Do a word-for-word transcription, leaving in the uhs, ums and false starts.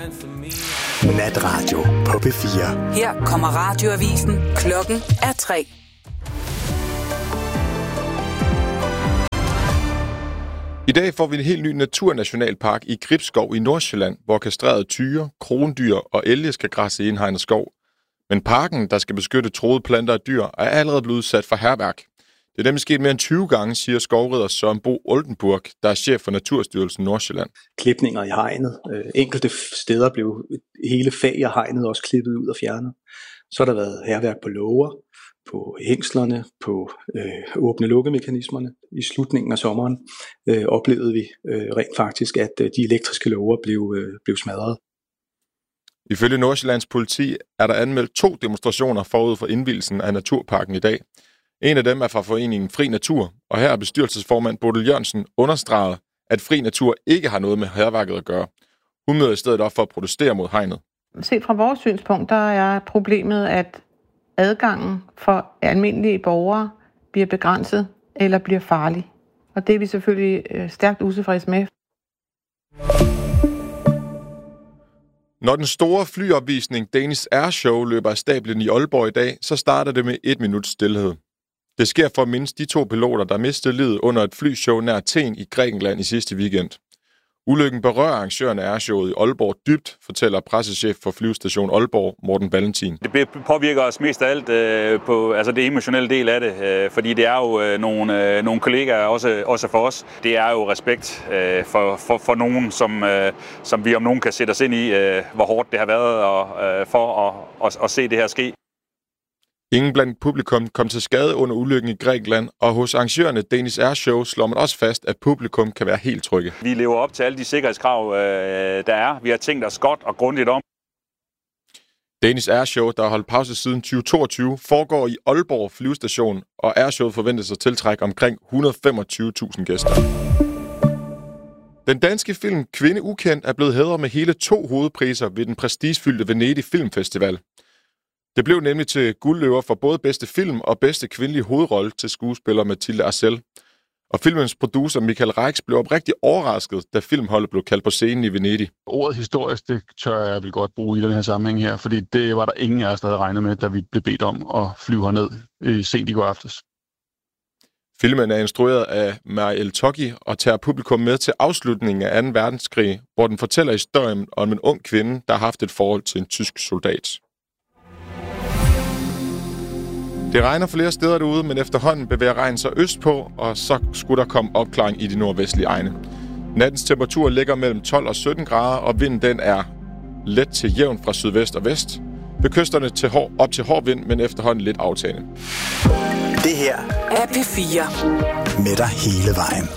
Natradio på P fire. Her kommer radioavisen. Klokken er tre. I dag får vi en helt ny naturnationalpark i Gribskov i Nordsjælland, hvor kastrerede tyre, krondyr og elge skal græsse i indhegnet skov. Men parken, der skal beskytte truede planter og dyr, er allerede blevet udsat for hærværk. Det er nemlig sket mere end tyve gange, siger skovrider Søren Bo Oldenburg, der er chef for Naturstyrelsen Nordsjælland. Klipninger i hegnet. Enkelte steder blev hele fag af hegnet også klippet ud og fjernet. Så har der været hærværk på låger, på hængslerne, på øh, åbne-lukke-mekanismerne. I slutningen af sommeren øh, oplevede vi øh, rent faktisk, at øh, de elektriske låger blev, øh, blev smadret. Ifølge Nordsjællands politi er der anmeldt to demonstrationer forud for indvielsen af naturparken i dag. En af dem er fra foreningen Fri Natur, og her er bestyrelsesformand Bodil Jørgensen understreget, at Fri Natur ikke har noget med hærværket at gøre. Hun møder i stedet op for at protestere mod hegnet. Set fra vores synspunkt, der er problemet, at adgangen for almindelige borgere bliver begrænset eller bliver farlig. Og det er vi selvfølgelig stærkt utilfredse med. Når den store flyopvisning Danish Air Show løber af stablen i Aalborg i dag, så starter det med et minuts stilhed. Det sker for at mindst de to piloter, der mistede livet under et flyshow nær Athen i Grækenland i sidste weekend. Ulykken berører arrangøren af airshowet i Aalborg dybt, fortæller pressechef for flyvestation Aalborg, Morten Valentin. Det påvirker os mest af alt øh, på altså det emotionelle del af det, øh, fordi det er jo øh, nogle, øh, nogle kollegaer også, også for os. Det er jo respekt øh, for, for, for nogen, som, øh, som vi om nogen kan sætte os ind i, øh, hvor hårdt det har været og, øh, for at, at, at se det her ske. Ingen blandt publikum kom til skade under ulykken i Grækenland, og hos arrangørerne Danish Air Show slår man også fast, at publikum kan være helt trygge. Vi lever op til alle de sikkerhedskrav, der er. Vi har tænkt os godt og grundigt om. Danish Air Show, der har holdt pause siden tyve toogtyve, foregår i Aalborg flyvestation, og Airshowet forventes at tiltrække omkring et hundrede og femogtyve tusind gæster. Den danske film Kvinde Ukendt er blevet hædret med hele to hovedpriser ved den prestigefyldte Venedig Filmfestival. Det blev nemlig til guldløver for både bedste film og bedste kvindelige hovedrolle til skuespiller Mathilde Arcel. Og filmens producer Michael Rex blev oprigtigt overrasket, da filmholdet blev kaldt på scenen i Venedig. Ordet historisk, det tør jeg vel godt bruge i den her sammenhæng her, fordi det var der ingen af os, der havde regnet med, da vi blev bedt om at flyve herned øh, sent i går aftes. Filmen er instrueret af Mariel Toggi og tager publikum med til afslutningen af anden verdenskrig, hvor den fortæller historien om en ung kvinde, der har haft et forhold til en tysk soldat. Det regner flere steder derude, men efterhånden bevæger regnen sig østpå, og så skulle der komme opklaring i de nordvestlige egne. Nattens temperatur ligger mellem tolv og sytten grader, og vinden den er let til jævn fra sydvest og vest. Ved kysterne til hår, op til hård vind, men efterhånden lidt aftagende. Det her er P fire. Med dig hele vejen.